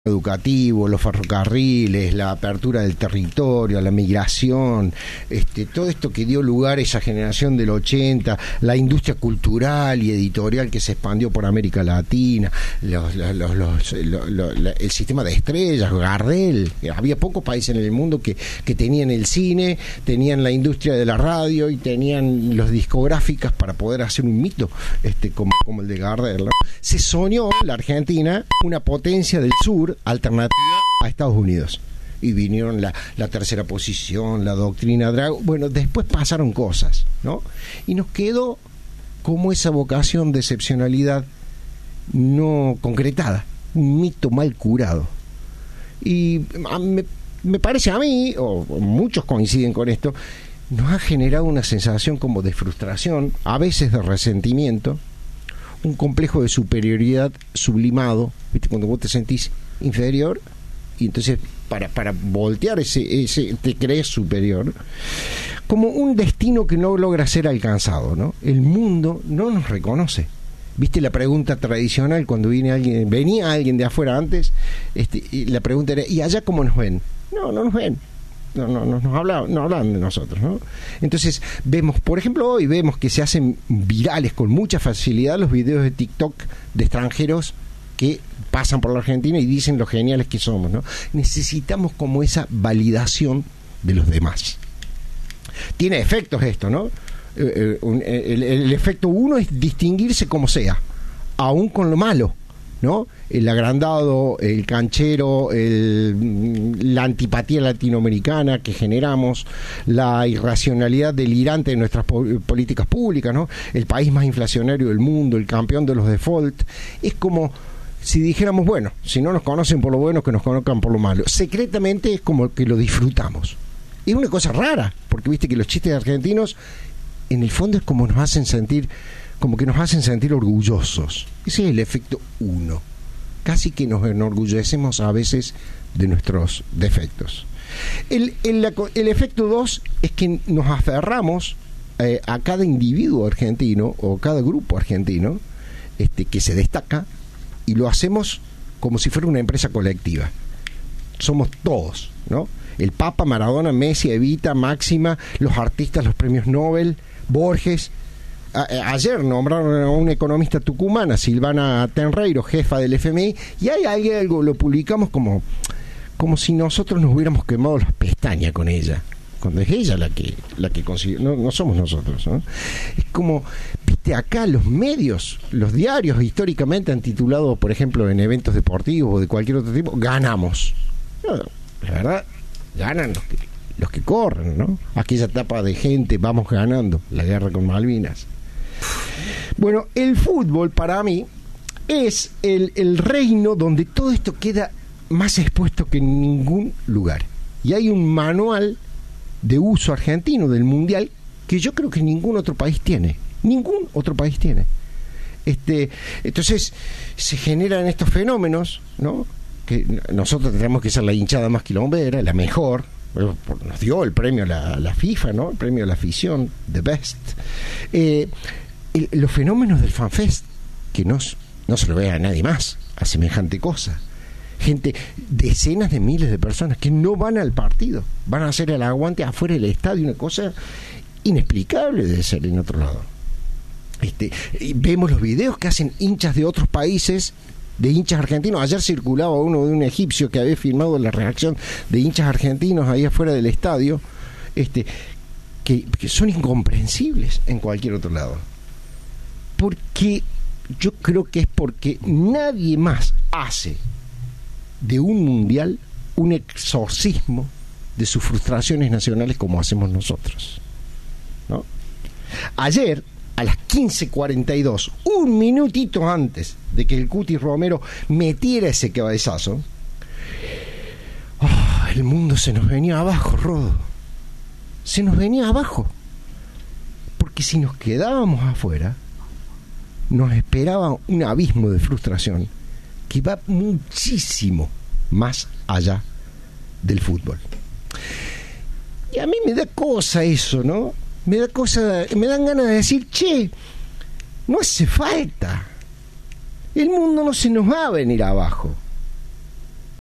educativo, los ferrocarriles, la apertura del territorio, la migración, todo esto que dio lugar a esa generación del 80, la industria cultural y editorial que se expandió por América Latina, el sistema de estrellas, Gardel. Había pocos países en el mundo que tenían el cine, tenían la industria de la radio y tenían los discográficas para poder hacer un mito como el de Gardel, ¿no? Se soñó la Argentina una potencia del sur alternativa a Estados Unidos, y vinieron la tercera posición, la doctrina Drago. Bueno, después pasaron cosas, ¿no? Y nos quedó como esa vocación de excepcionalidad no concretada, un mito mal curado. Y me parece a mí, o muchos coinciden con esto, nos ha generado una sensación como de frustración, a veces de resentimiento, un complejo de superioridad sublimado, ¿viste? Cuando vos te sentís inferior y entonces para voltear ese te crees superior, como un destino que no logra ser alcanzado, ¿no? El mundo no nos reconoce. ¿Viste la pregunta tradicional cuando venía alguien de afuera antes? Y la pregunta era: ¿y allá cómo nos ven? No nos ven. No hablan de nosotros, ¿no? Entonces vemos, por ejemplo, hoy vemos que se hacen virales con mucha facilidad los videos de TikTok de extranjeros que pasan por la Argentina y dicen lo geniales que somos, ¿no? Necesitamos como esa validación de los demás. Tiene efectos esto, ¿no? El efecto uno es distinguirse como sea, aún con lo malo, ¿no? El agrandado, el canchero, la antipatía latinoamericana que generamos, la irracionalidad delirante de nuestras políticas públicas, ¿no? El país más inflacionario del mundo, el campeón de los default. Es como si dijéramos, bueno, si no nos conocen por lo bueno, que nos conozcan por lo malo. Secretamente es como que lo disfrutamos. Es una cosa rara, porque viste que los chistes argentinos, en el fondo, es como nos hacen sentir, como que nos hacen sentir orgullosos. Ese es el efecto uno. Casi que nos enorgullecemos a veces de nuestros defectos. El efecto 2 es que nos aferramos a cada individuo argentino o cada grupo argentino que se destaca, y lo hacemos como si fuera una empresa colectiva. Somos todos, ¿no? El Papa, Maradona, Messi, Evita, Máxima, los artistas, los premios Nobel, Borges. Ayer nombraron a una economista tucumana, Silvana Tenreiro, jefa del FMI, y hay algo, lo publicamos como si nosotros nos hubiéramos quemado las pestañas con ella, cuando es ella la que consiguió, no somos nosotros, ¿no? Es como, viste, acá los medios, los diarios históricamente han titulado, por ejemplo, en eventos deportivos o de cualquier otro tipo, ganamos. No, la verdad, ganan los que corren, ¿no? Aquella etapa de gente, vamos ganando, la guerra con Malvinas. Bueno, el fútbol para mí es el reino donde todo esto queda más expuesto que en ningún lugar. Y hay un manual de uso argentino del mundial que yo creo que ningún otro país tiene. Ningún otro país tiene. Entonces se generan estos fenómenos, ¿no? Que nosotros tenemos que ser la hinchada más quilombera, la mejor. Nos dio el premio la FIFA, ¿no? El premio a la afición, The Best. Los fenómenos del FanFest, que no se lo ve a nadie más a semejante cosa. Gente, decenas de miles de personas que no van al partido, van a hacer el aguante afuera del estadio, una cosa inexplicable de ser en otro lado. Y vemos los videos que hacen hinchas de otros países, de hinchas argentinos. Ayer circulaba uno de un egipcio que había filmado la reacción de hinchas argentinos ahí afuera del estadio, que son incomprensibles en cualquier otro lado. Porque yo creo que es porque nadie más hace de un mundial un exorcismo de sus frustraciones nacionales como hacemos nosotros, ¿no? Ayer, a las 15:42, un minutito antes de que el Cuti Romero metiera ese cabezazo, el mundo se nos venía abajo, Rodo. Se nos venía abajo. Porque si nos quedábamos afuera, nos esperaba un abismo de frustración que va muchísimo más allá del fútbol. Y a mí me da cosa eso, ¿no? Me dan ganas de decir, che, no hace falta. El mundo no se nos va a venir abajo.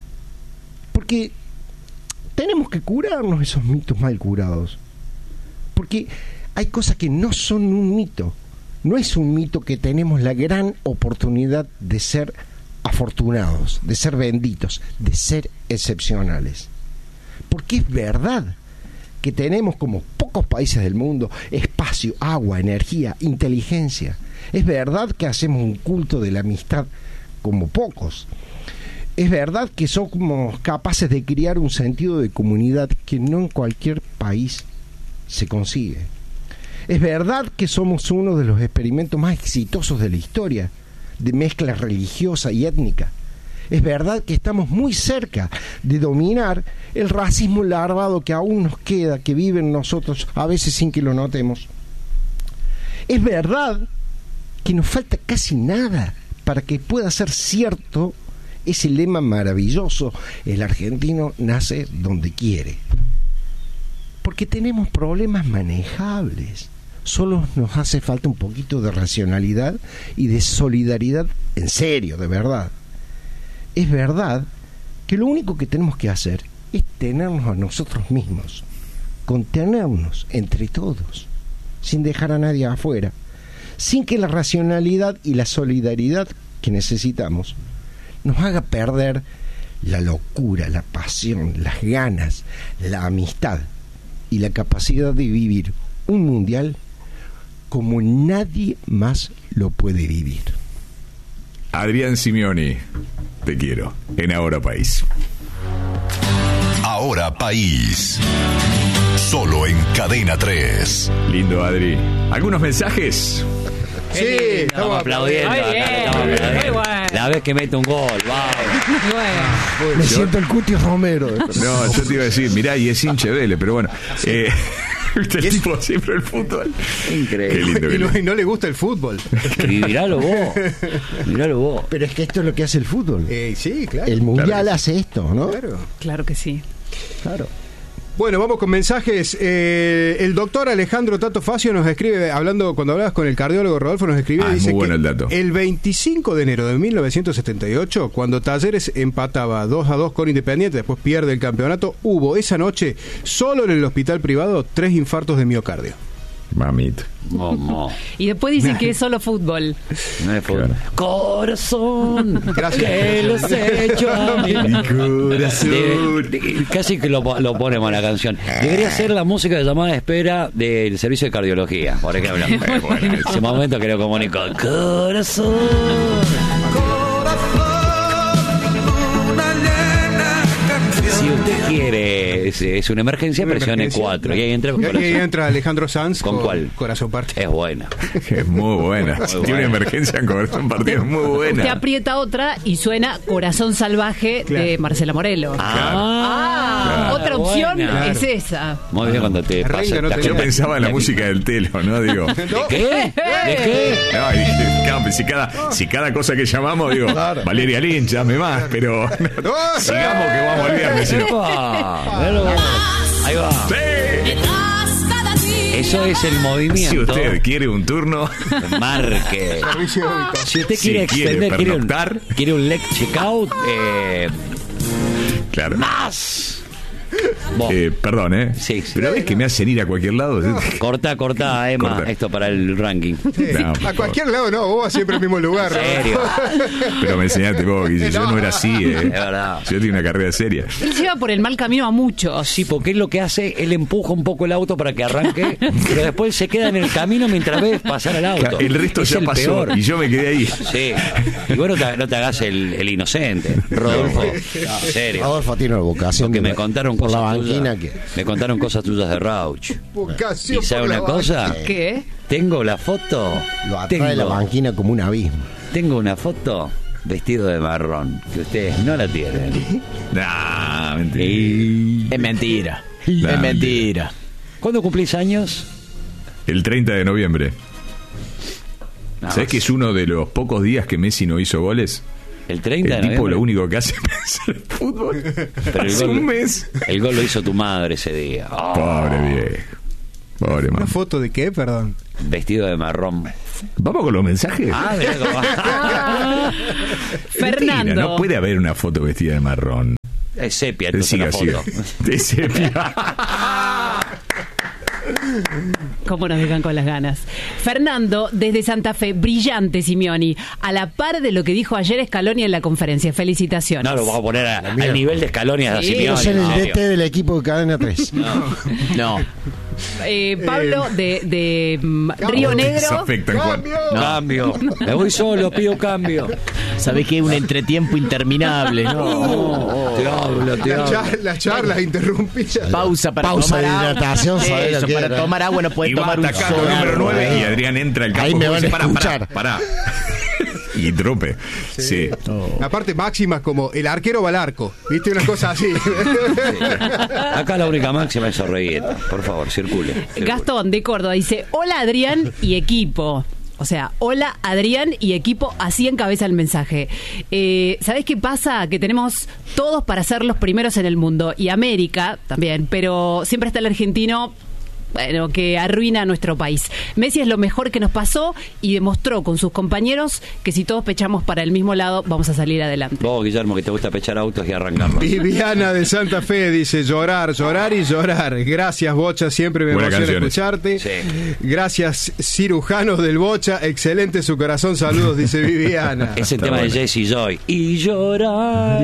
Porque tenemos que curarnos esos mitos mal curados. Porque hay cosas que no son un mito. No es un mito que tenemos la gran oportunidad de ser afortunados, de ser benditos, de ser excepcionales. Porque es verdad que tenemos, como pocos países del mundo, espacio, agua, energía, inteligencia. Es verdad que hacemos un culto de la amistad como pocos. Es verdad que somos capaces de crear un sentido de comunidad que no en cualquier país se consigue. Es verdad que somos uno de los experimentos más exitosos de la historia, de mezcla religiosa y étnica. Es verdad que estamos muy cerca de dominar el racismo larvado que aún nos queda, que vive en nosotros, a veces sin que lo notemos. Es verdad que nos falta casi nada para que pueda ser cierto ese lema maravilloso: el argentino nace donde quiere. Porque tenemos problemas manejables. Solo nos hace falta un poquito de racionalidad y de solidaridad en serio, de verdad. Es verdad que lo único que tenemos que hacer es tenernos a nosotros mismos, contenernos entre todos, sin dejar a nadie afuera, sin que la racionalidad y la solidaridad que necesitamos nos haga perder la locura, la pasión, las ganas, la amistad y la capacidad de vivir un mundial como nadie más lo puede vivir. Adrián Simeoni, te quiero, en Ahora País. Ahora País. Solo en Cadena 3. Lindo, Adri. ¿Algunos mensajes? Sí, estamos aplaudiendo. Muy bueno. La vez que mete un gol, wow. Me siento el Cuti Romero. No, yo te iba a decir, mirá, y es hincha de Vélez, pero bueno. ¿Viste el tipo siempre el fútbol? Increíble. Qué lindo, qué lindo. Y no le gusta el fútbol. Y miralo vos. Pero es que esto es lo que hace el fútbol. Sí, claro. El mundial Claro. hace esto, ¿no? Claro que sí. Claro. Bueno, vamos con mensajes. El doctor Alejandro Tato Facio nos escribe, cuando hablabas con el cardiólogo Rodolfo, nos escribe y dice muy bueno que el dato. el 25 de enero de 1978, cuando Talleres empataba 2-2 con Independiente, después pierde el campeonato, hubo esa noche, solo en el hospital privado, 3 infartos de miocardio. Mamita. Momo. Y después dicen que es solo fútbol. No es fútbol. Claro. Corazón, Gracias. que los he hecho a mí. Mi corazón. Casi que lo ponemos en la canción. Debería ser la música de llamada de espera del servicio de cardiología, por ejemplo. En ese momento que lo comunico. Corazón. Si usted quiere, es una emergencia, presione 4. Y ahí entra con Y ahí corazón. entra Alejandro Sanz ¿Con cuál? Corazón Partido. Es buena. Es muy buena. Muy Tiene una buena. emergencia en corazón partido, es muy Usted buena. aprieta otra y suena Corazón Salvaje de Marcela Morelo. Ah, Otra opción buena. es esa. Muy bien cuando te Renga, pasa. no te te- Yo acuerdas- pensaba en la música del telo, ¿no? Digo. ¿De qué? ¿De qué? No, claro, si cada cosa que llamamos, digo, Valeria Lynch, llame más, pero sigamos que vamos al viernes. Si no. Epa, míralo vos. Ahí va. ¡Sí! Eso es el movimiento. Si usted quiere un turno, Marque. Servicio de ubicación. Si usted Si quiere quiere extender, pernoctar. quiere un leg checkout, claro. más. Vos, Perdón, ¿eh? Sí, sí. Pero ves que me hacen ir a cualquier lado. corta, Emma, Corta. esto para el ranking. No, por A cualquier lado no, vos vas siempre al mismo lugar. En serio, Pero me enseñaste vos, Guille, yo no era así, es verdad. Yo tenía una carrera seria. Él lleva por el mal camino a muchos. Sí, porque él lo que hace, él empuja un poco el auto para que arranque, pero después se queda en el camino mientras ves pasar el auto. El resto Es ya el pasó peor. y yo me quedé ahí. Sí. Y bueno, no te hagas el inocente, Rodolfo. En serio. Adolfo tiene una vocación Porque de me contaron por la cosas banquina tuyas. que Me contaron cosas tuyas de Rauch. Vocación ¿Y sabe por la una cosa? ¿Qué? Tengo la foto. lo atrae la banquina como un abismo. Tengo una foto vestido de marrón, que ustedes no la tienen. Nah, mentira. Es mentira. Nah, Es mentira. ¿Cuándo cumplís años? El 30 de noviembre. Nada ¿Sabés más. que es uno de los pocos días que Messi no hizo goles? El 30 El de tipo noviembre. lo único que hace es pensar en fútbol. Pero el Hace gol, un mes. el gol lo hizo tu madre ese día. Oh, Pobre viejo. Pobre ¿Una man. foto de qué? Perdón. vestido de marrón. ¿Vamos con los mensajes? Mirá cómo va. Mentira, Fernando. no puede haber una foto vestida de marrón. Es sepia, entonces la foto. Es sepia. ¿Cómo nos dejan con las ganas? Fernando, desde Santa Fe, brillante Simeoni, a la par de lo que dijo ayer Scaloni en la conferencia. Felicitaciones. No, lo vamos a poner al nivel de Scaloni a Sí. Simeoni. Quiero ser el en serio. DT del equipo de Cadena 3. No. Pablo, de Río Negro. Desafectan, Juan. Cambio. Me voy solo, pido cambio. Sabés que es un entretiempo interminable, ¿no? Te hablo. Las charlas interrumpidas. Pausa para Pausa tomar de agua. hidratación, ¿sabés lo Eso, que para era? tomar agua no Y puedes va tomar un atacando solo. número 9 y Adrián entra al campo. Ahí me van a y dice, escuchar. Pará. Y trope. Sí. Aparte, máximas como el arquero va al arco. ¿Viste? Una cosa así. Acá la única máxima es Zorreguieta. Por favor, circule. Gastón de Córdoba dice: hola Adrián y equipo. O sea, hola Adrián y equipo, así encabeza el mensaje. ¿Sabés qué pasa? Que tenemos todos para ser los primeros en el mundo, y América también, pero siempre está el argentino, bueno, que arruina a nuestro país. Messi es lo mejor que nos pasó y demostró con sus compañeros que si todos pechamos para el mismo lado, vamos a salir adelante. Vos, Guillermo, que te gusta pechar autos y arrancarlos. Viviana de Santa Fe dice: llorar y llorar. Gracias, Bocha, siempre me Buenas emociona canciones. escucharte. Sí. Gracias, cirujanos del Bocha, excelente su corazón, saludos, dice Viviana. Es el Está tema bueno. de Jesse Joy. Y llorar.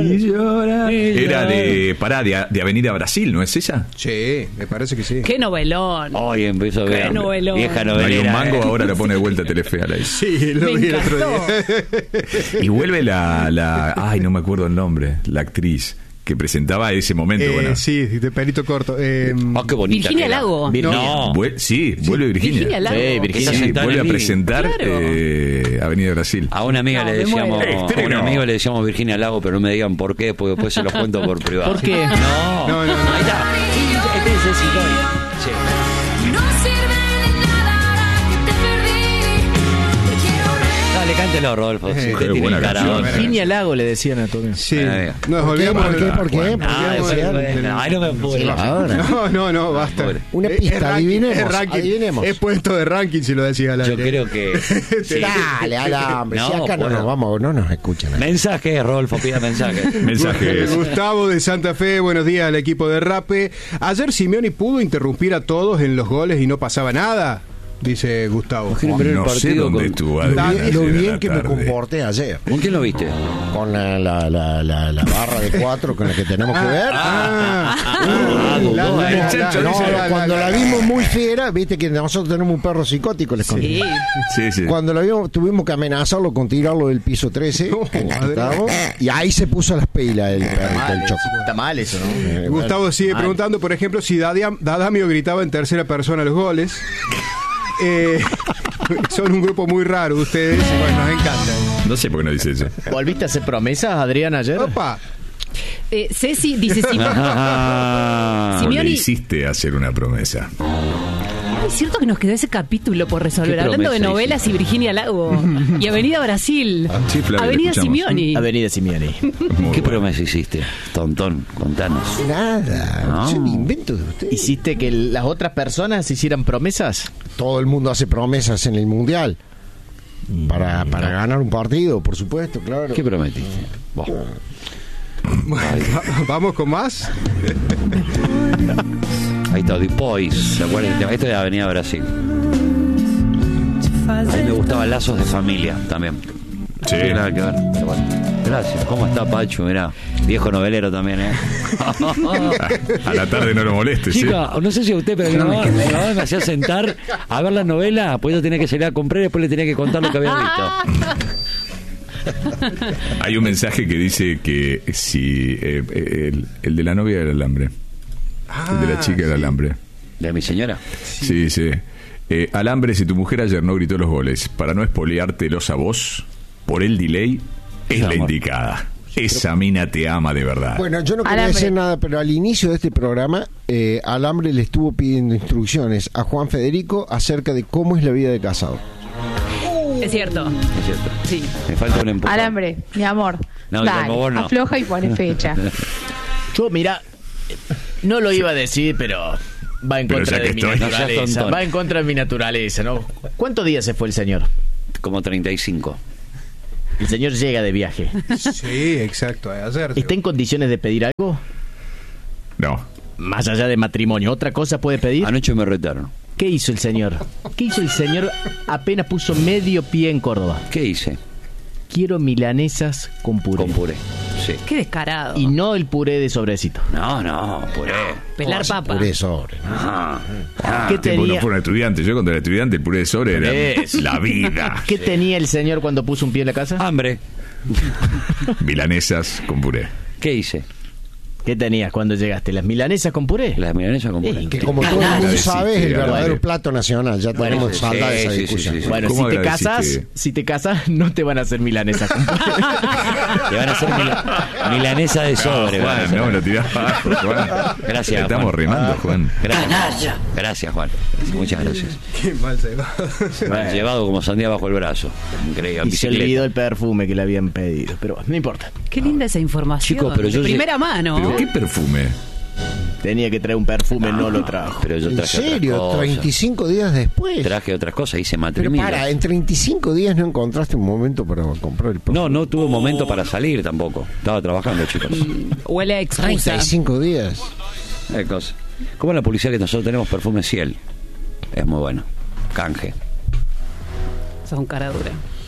Era de Avenida Brasil, ¿no es ella? Sí, me parece que sí. ¡Qué novelón! Hoy empezó a ver. Qué novelón. Vieja No hay novelera. un mango, ahora lo pone de vuelta Telefe a la isla. Sí, lo Me vi el otro encantó. día. Y vuelve ay, no me acuerdo el nombre, la actriz que presentaba ese momento. Bueno. Sí, de pelito corto. Ah, qué bonita. Virginia que era. Lago. No. Sí, vuelve Virginia. Virginia Lago. Sí, Virginia. Está Sí, sentada vuelve a en el living. presentar Claro. Avenida Brasil. A una amiga No, le me decíamos, muero. a un amigo le decíamos Virginia Lago, pero no me digan por qué, porque después se los cuento por privado. ¿Por qué? No. No. Ahí está. Este es Jesse Joy. Sí. No sirve de nada que te perdí. Te quiero ver. Dale, cántelo, Rodolfo. Si usted qué tiene buena cara. canción. Virginia Lago le decían a todo. Sí, Bueno, nos ¿Por qué? olvidamos. ¿Por qué? ¿Por qué? Juan. ¿Por qué? Ah, ¿Por qué? bueno. Ay, no me pude. Ahora. No, basta. Pobre. Una Es pista, ranking, adivinemos, es ranking. adivinemos. Es puesto de ranking si lo decís al Yo aire. creo que. sí. Dale, alambre. No, si acá no bueno. nos vamos, no nos escuchan. Mensaje, Rodolfo, pida mensaje. Mensajes. Gustavo de Santa Fe, buenos días al equipo de Rape. Ayer Simeoni pudo interrumpir a todos en los goles y no pasaba nada, dice Gustavo. Quiero ver el No sé partido dónde con- estuvo Lo Adrián bien, ayer lo a bien la que me tarde. comporté ayer. ¿Con quién lo viste? Con la barra de 4 con la que tenemos que ver. Cuando la vimos muy fiera, viste que nosotros tenemos un perro psicótico, les conté. Sí. Sí. Cuando la vimos, tuvimos que amenazarlo con tirarlo del piso 13. que estábamos, y ahí se puso las pilas el perrito, el choco. Está mal eso, ¿no? Gustavo sigue preguntando, por ejemplo, si Dadamio gritaba en tercera persona los goles. Son un grupo muy raro ustedes, y bueno, nos encanta. No sé por qué no dice eso. ¿Volviste a hacer promesas, Adrián, ayer? Opa, Ceci dice: Vos le Simeoni, hiciste hacer una promesa. es cierto que nos quedó ese capítulo por resolver. ¿Qué Hablando de promesa novelas y Virginia Lago. Y Avenida Brasil. Sí, Flavio, Avenida te escuchamos. Simeoni. Avenida Simeoni. Muy ¿Qué bueno. promesa hiciste? Tontón, contanos. Nada, No. es un invento de ustedes. ¿Hiciste que las otras personas hicieran promesas? Todo el mundo hace promesas en el mundial. Para ganar un partido, por supuesto, claro. ¿Qué prometiste? Vos. vamos con más. Ahí está, Depois. ¿Se acuerdan del tema? Esto es de Avenida Brasil. A mí me gustaban Lazos de Familia también. Sí. No tiene nada que ver. Pero bueno. Gracias. ¿Cómo está Pacho? Mirá, viejo novelero también, ¿eh? A la tarde no lo molestes, ¿sí? Chica, no sé si a usted, pero mi mamá me hacía sentar a ver la novela, pues yo tenía que salir a comprar y después le tenía que contar lo que había visto. Hay un mensaje que dice que si el de la novia era el alambre. El de la chica era el alambre. ¿De mi señora? Sí, sí. Alambre, si tu mujer ayer no gritó los goles para no espoleártelos a vos, por el delay, es la Amor. indicada. Esa mina te ama de verdad. Bueno, yo no quería Alambre. decir nada, pero al inicio de este programa, Alambre le estuvo pidiendo instrucciones a Juan Federico acerca de cómo es la vida de casado. Es cierto. Es cierto. Sí. Me falta un empujón. Alambre, mi amor. No, Dale, Guillermo, vos no. afloja y pone fecha. Yo, mira, no lo iba a decir, pero va en Pero contra ya de que mi estoy. No seas naturaleza. tontón. Va en contra de mi naturaleza, ¿no? ¿Cuántos días se fue el señor? Como 35. El señor llega de viaje. Sí, exacto. Ayer. ¿Está en condiciones de pedir algo? No. Más allá de matrimonio, ¿otra cosa puede pedir? Anoche me retaron. ¿Qué hizo el señor? ¿Qué hizo el señor apenas puso medio pie en Córdoba? ¿Qué hice? Quiero milanesas con puré. Con puré. Sí. Qué descarado. Y no el puré de sobrecito. No, puré. Pelar papa. Puré sobre. ¿Qué Tipo, no tenía? fue un estudiante. Yo cuando era estudiante, el puré de sobre era la vida. ¿Qué tenía el señor cuando puso un pie en la casa? Hambre. Milanesas con puré. ¿Qué hice? ¿Qué tenías cuando llegaste? ¿Las milanesas con puré? Las milanesas con puré. Que como todo el mundo Claro, sabe, es el existe, verdadero bueno. plato nacional. Ya Bueno, tenemos saldada sí, esa sí, discusión. sí, sí. Bueno, ¿Cómo si te casas, no te van a hacer milanesas con puré. Te van a hacer milanesa de sobre. van a Juan, hacer. no me lo tirás abajo, Juan. Gracias, Estamos Juan. remando, Juan. Gracias, Juan. Muchas gracias. Qué mal llevado. Me han llevado como sandía bajo el brazo. Increíble. en Y se bicicleta. olvidó el perfume que le habían pedido. Pero no importa. Qué linda esa información. Chicos, pero yo de sé- primera mano. ¿Pero qué perfume? Tenía que traer un perfume, no lo trajo. Pero yo ¿En traje serio? otras cosas. 35 días después. Traje otras cosas, hice Pero matrimonio. para, en 35 días no encontraste un momento para comprar el perfume. No tuve momento para salir tampoco. Estaba trabajando, chicos. Huele a excusa. 35 días. Cosa. Como en la publicidad que nosotros tenemos perfume Ciel. Es muy bueno. Canje. Son cara dura.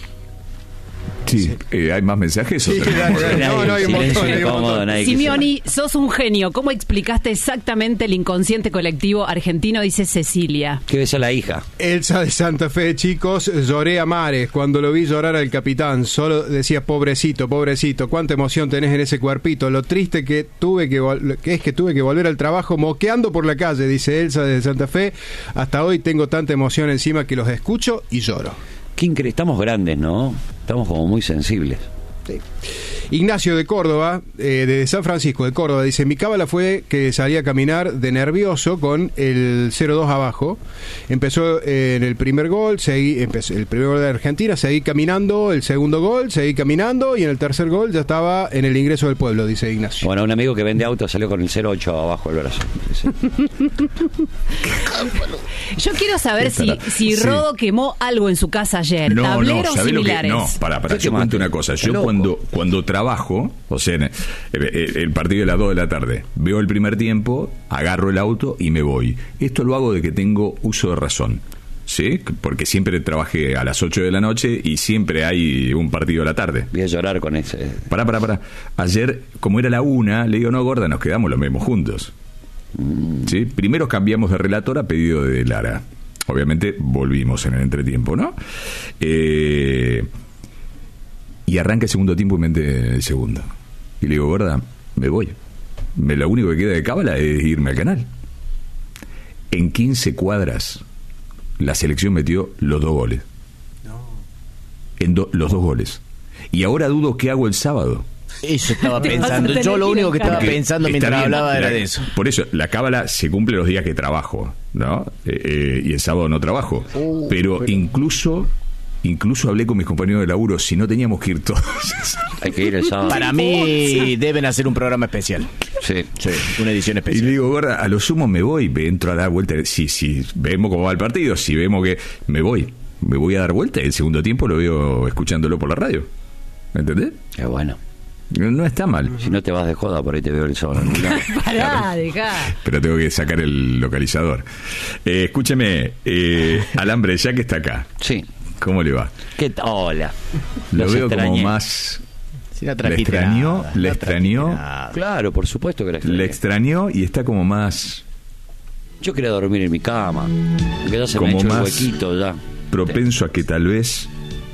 Sí. ¿Hay más mensajes? o Sí, tenemos- dale, dale. No, hay un Silencio montón, hay un incómodo, montón. nadie Simeoni, sos un genio. ¿Cómo explicaste exactamente el inconsciente colectivo argentino? Dice Cecilia. Que ves a la hija. Elsa de Santa Fe, chicos, lloré a mares cuando lo vi llorar al capitán. Solo decía, pobrecito, pobrecito, cuánta emoción tenés en ese cuerpito. Lo triste que tuve que volver al trabajo moqueando por la calle, dice Elsa de Santa Fe. Hasta hoy tengo tanta emoción encima que los escucho y lloro. Qué increíble. Estamos grandes, ¿no? Estamos como muy sensibles. Ignacio de Córdoba, de San Francisco de Córdoba, dice, mi cábala fue que salí a caminar de nervioso con el 0-2 abajo. Empezó en el primer gol, empezó el primer gol de Argentina, seguí caminando, el segundo gol, seguí caminando y en el tercer gol ya estaba en el ingreso del pueblo, dice Ignacio. Bueno, un amigo que vende autos salió con el 08 abajo del brazo. Dice. Yo quiero saber si Sí. Rodo quemó algo en su casa ayer. Tableros ¿sabés lo que? similares. No, para, ¿Qué yo quemaste? cuento una cosa. Está Yo loco. cuando trabajo, o sea, en el partido de las 2 de la tarde, veo el primer tiempo, agarro el auto y me voy. Esto lo hago de que tengo uso de razón. ¿Sí? Porque siempre trabajé a las 8 de la noche y siempre hay un partido a la tarde. Voy a llorar con ese. Pará. Ayer, como era la 1, le digo, no, gorda, nos quedamos los mismos juntos. ¿Sí? Primero cambiamos de relator a pedido de Lara. Obviamente volvimos en el entretiempo, ¿no? Y arranca el segundo tiempo y mente el segundo. Y le digo, gorda, me voy. Lo único que queda de cábala es irme al canal. En 15 cuadras, la selección metió los 2 goles. Los 2 goles. Y ahora dudo qué hago el sábado. Eso estaba Te vas a pensando. tener Yo lo que ir único que acá. estaba Porque pensando está mientras bien, hablaba era de eso. Por eso, la cábala se cumple los días que trabajo, ¿no? Y el sábado no trabajo. Pero incluso hablé con mis compañeros de laburo si no teníamos que ir todos. Hay que ir el sábado. Para mí deben hacer un programa especial. Sí. Sí, una edición Y especial. le digo, gorda, a lo sumo me voy, entro a dar vuelta. Si vemos cómo va el partido, si vemos que me voy a dar vuelta y el segundo tiempo lo veo escuchándolo por la radio. ¿Me entendés? Es bueno. No está mal. Si no te vas de joda, por ahí te veo el sábado. Pará, dejá. Pero tengo que sacar el localizador. Escúcheme, Alambre, ya que está acá, Sí. ¿cómo le va? Hola. Lo Los veo extrañé. como más... Si no Le trajiste extrañó, nada, le no trajiste extrañó. nada. Claro, por supuesto que la extrañé. Le extrañó y está como más Yo quería dormir en mi cama. Que ya se me ha Como hecho el más- huequito ya. propenso a que tal vez...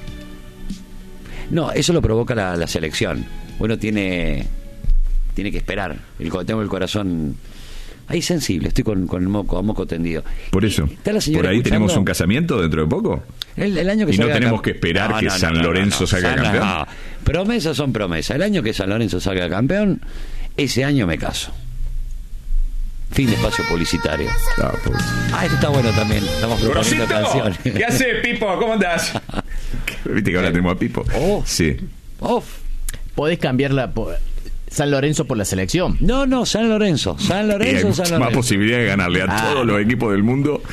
No, eso lo provoca la selección. Uno tiene que esperar. Tengo el corazón ahí sensible, estoy con el moco tendido. Por eso, ¿Está la señora por ahí escuchando? tenemos un casamiento dentro de poco. El año que Y no salga tenemos cam- que esperar que San Lorenzo salga San- campeón. no. Promesas son promesas. El año que San Lorenzo salga campeón, ese año me caso. Fin de espacio publicitario. Esto está bueno también. Estamos proponiendo canciones. ¿Qué hace, Pipo? ¿Cómo andás? Viste que ahora tenemos a Pipo. Oh. Sí. Off. Podés cambiarla. San Lorenzo por la selección. No, San Lorenzo. San Y hay Lorenzo, mucha San más Lorenzo. posibilidad de ganarle a todos los equipos del mundo.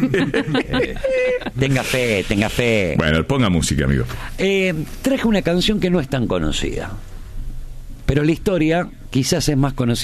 Tenga fe. Bueno, ponga música, amigo. Traje una canción que no es tan conocida, pero la historia quizás es más conocida.